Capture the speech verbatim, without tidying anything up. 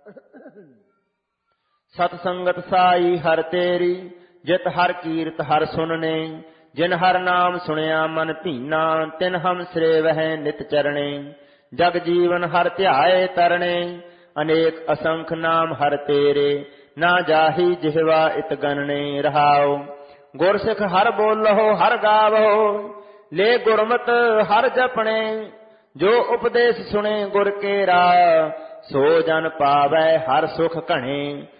सत संगत साई हर तेरी, जित हर कीरत हर सुनने। जिन हर नाम सुनिया मन भीना, तिन हम श्रे वह नित चरणे। जग जीवन हर ध्याए तरणे, अनेक असंख नाम हर तेरे। ना जाही जिहवा इत गणने। रहाओ गुर सिख हर बोलहो हर गावहो, ले गुरमत हर जपणे। जो उपदेश सुने गुर केरा, सो जन पावै हर सुख घणे।